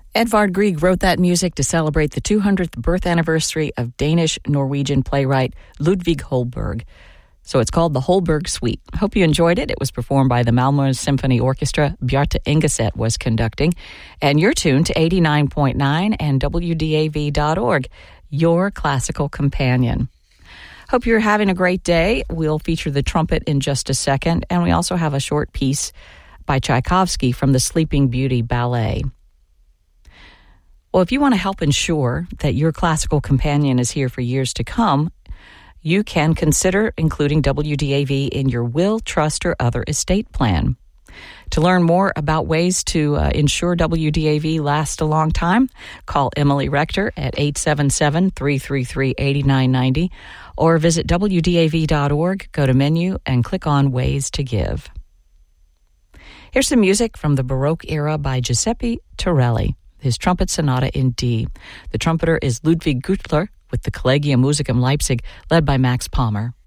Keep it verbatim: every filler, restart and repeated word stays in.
Edvard Grieg wrote that music to celebrate the two hundredth birth anniversary of Danish-Norwegian playwright Ludvig Holberg. So it's called the Holberg Suite. Hope you enjoyed it. It was performed by the Malmö Symphony Orchestra. Bjarte Ingeset was conducting. And you're tuned to eighty-nine point nine and W D A V dot org, your classical companion. Hope you're having a great day. We'll feature the trumpet in just a second. And we also have a short piece by Tchaikovsky from the Sleeping Beauty Ballet. Well, if you want to help ensure that your classical companion is here for years to come, you can consider including W D A V in your will, trust, or other estate plan. To learn more about ways to uh, ensure W D A V lasts a long time, call Emily Rector at eight seven seven, three three three, eight nine nine zero or visit W D A V dot org, go to menu, and click on Ways to Give. Here's some music from the Baroque era by Giuseppe Torelli, his trumpet sonata in D. The trumpeter is Ludwig Güttler with the Collegium Musicum Leipzig, led by Max Palmer.